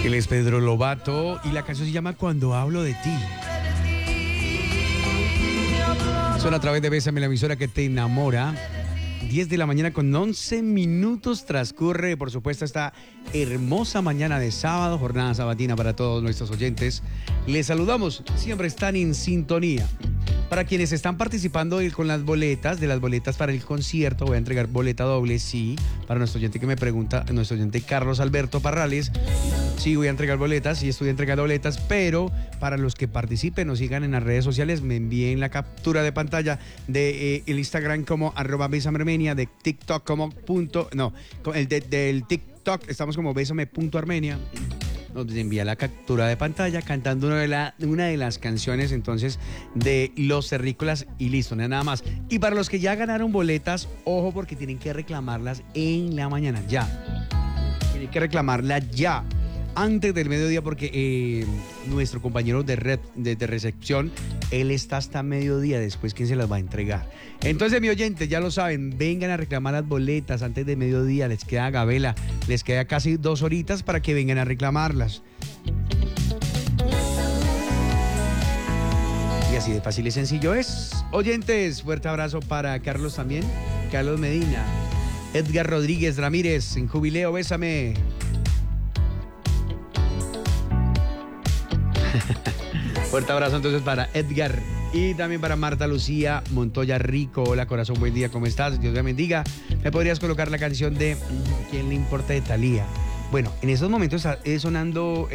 Él es Pedro Lovato y la canción se llama Cuando hablo de ti. Suena a través de Bésame, la emisora que te enamora. 10 de la mañana con 11 minutos transcurre, por supuesto, esta hermosa mañana de sábado, jornada sabatina para todos nuestros oyentes. Les saludamos, siempre están en sintonía. Para quienes están participando con las boletas para el concierto, voy a entregar boleta doble, sí. Para nuestro oyente que me pregunta, nuestro oyente Carlos Alberto Parrales, sí voy a entregar boletas, sí estoy entregando boletas, pero para los que participen o sigan en las redes sociales, me envíen la captura de pantalla de el Instagram como @besamearmenia, de TikTok como del TikTok estamos como besame.armenia. Nos envía la captura de pantalla cantando una de las canciones entonces de Los Terrícolas y listo, nada más. Y para los que ya ganaron boletas, ojo porque tienen que reclamarlas en la mañana, ya. Tienen que reclamarlas ya, antes del mediodía, porque nuestro compañero de recepción, él está hasta mediodía, después quién se las va a entregar. Entonces, mi oyente, ya lo saben, vengan a reclamar las boletas antes de mediodía, les queda gabela, les queda casi 2 horitas para que vengan a reclamarlas. Y así de fácil y sencillo es. Oyentes, fuerte abrazo para Carlos también, Carlos Medina, Edgar Rodríguez Ramírez, en Jubileo, Bésame. Fuerte abrazo entonces para Edgar y también para Marta Lucía Montoya Rico. Hola corazón, buen día, ¿cómo estás? Dios te bendiga. ¿Me podrías colocar la canción de ¿Quién le importa de Thalía? Bueno, en estos momentos está sonando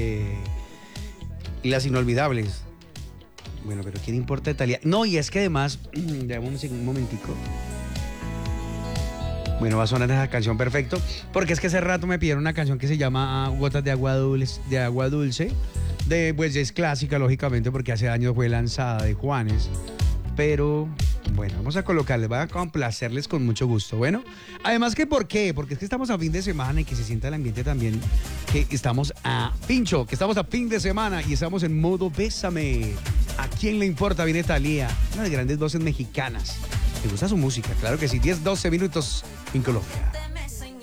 Las Inolvidables. Bueno, pero ¿quién importa de Thalía? No, y es que además, dame un momentico. Bueno, va a sonar esa canción perfecto, porque es que hace rato me pidieron una canción que se llama Gotas de Agua Dulce, pues es clásica, lógicamente, porque hace años fue lanzada, de Juanes. Pero, bueno, vamos a colocarles, voy a complacerles con mucho gusto. Bueno, además que ¿por qué? Porque es que estamos a fin de semana y que se sienta el ambiente también, que estamos a pincho, que estamos a fin de semana y estamos en modo Bésame. ¿A quién le importa? Viene Thalía, una de las grandes voces mexicanas. ¿Te gusta su música? Claro que sí, 10-12 minutos en Colombia.